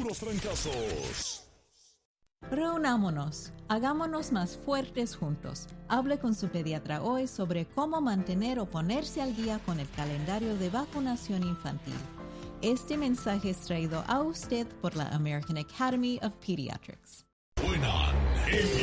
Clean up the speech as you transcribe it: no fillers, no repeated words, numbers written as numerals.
puros trancazos. Reunámonos, hagámonos más fuertes juntos. Hable con su pediatra hoy sobre cómo mantener o ponerse al día con el calendario de vacunación infantil. Este mensaje es traído a usted por la American Academy of Pediatrics. Suenan en